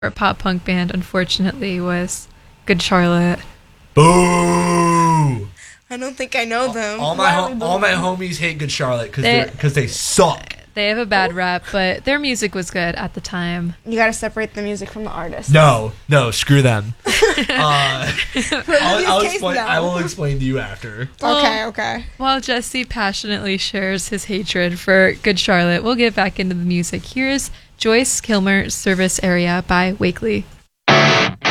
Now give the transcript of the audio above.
or pop punk band, unfortunately, was Good Charlotte. Boo! I don't think I know them. All my homies hate Good Charlotte because they suck. They have a bad rap, but their music was good at the time. You gotta separate the music from the artist. No, screw them. I will explain to you after. Okay. While Jesse passionately shares his hatred for Good Charlotte, we'll get back into the music. Here's Joyce Kilmer, Service Area by Wakely.